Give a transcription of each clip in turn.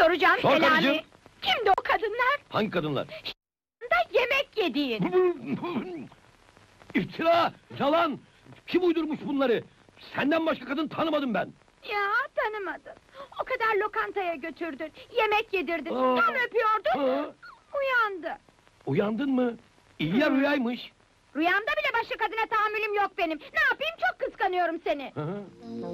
Soracağım Sor Selami. karıcığım. Kimdi o kadınlar? Hangi kadınlar? Da yemek yediğin. İftira, yalan! Kim uydurmuş bunları? Senden başka kadın tanımadım ben. Ya tanımadın. O kadar lokantaya götürdün, yemek yedirdin, Aa. tam öpüyordun, Ha, uyandı. uyandın mı? İyi ya rüyaymış. Rüyamda bile başka kadına tahammülüm yok benim. Ne yapayım, çok kıskanıyorum seni. Hı hı.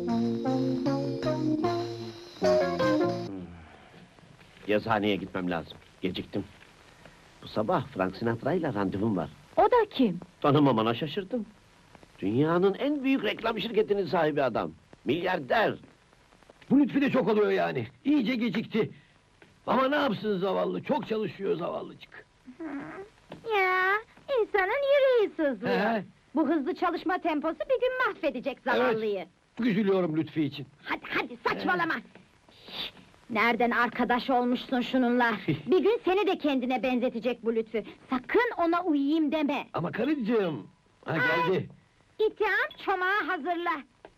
Yazıhaneye gitmem lazım. Geciktim. Bu sabah Frank Sinatra ile randevum var. O da kim? Tanımamana şaşırdım. Dünyanın en büyük reklam şirketinin sahibi adam. Milyarder. Bu Lütfi de çok oluyor yani. İyice gecikti. Ama ne yapsın zavallı, çok çalışıyor zavallıcık. Ya, insanın yüreği sızlıyor. He. Bu hızlı çalışma temposu bir gün mahvedecek zavallıyı. Üzülüyorum Lütfi için. Hadi saçmalama! Nereden arkadaş olmuşsun şununla? Bir gün seni de kendine benzetecek bu Lütfü. Sakın ona uyuyayım deme! Ama karıcığım, ha geldi. İttiham çomağı hazırla!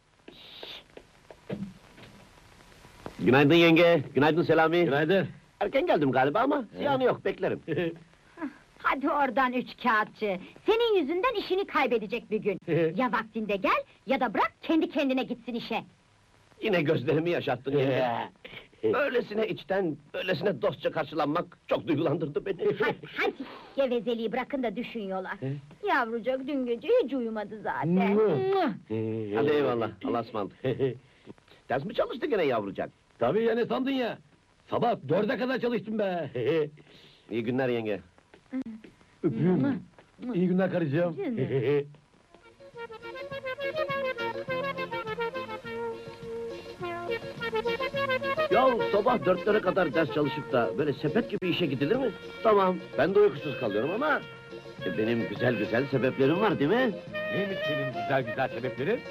Günaydın yenge, günaydın Selami. Günaydın. Erken geldim galiba ama ziyanı yok, beklerim. Hadi oradan üç kağıtçı! Senin yüzünden işini kaybedecek bir gün! Ya vaktinde gel, ya da bırak kendi kendine gitsin işe! Yine gözlerimi yaşattın yenge. Öylesine içten, öylesine dostça karşılanmak çok duygulandırdı beni. Hadi, gevezeliği bırakın da düşün yola! Yavrucak dün gece hiç uyumadı zaten! Mwah! Hadi eyvallah, Allah'a ısmarladık. Ders mi çalıştı gene yavrucak? Tabii ya, ne sandın ya? Sabah 4'e kadar çalıştım be. İyi günler yenge. Öpüyorum. İyi günler karıcığım. Ya sabah 4'lere kadar ders çalışıp da böyle sepet gibi işe gidilir mi? Tamam, ben de uykusuz kalıyorum ama... benim güzel güzel sebeplerim var değil mi? Neymiş senin güzel güzel sebeplerin?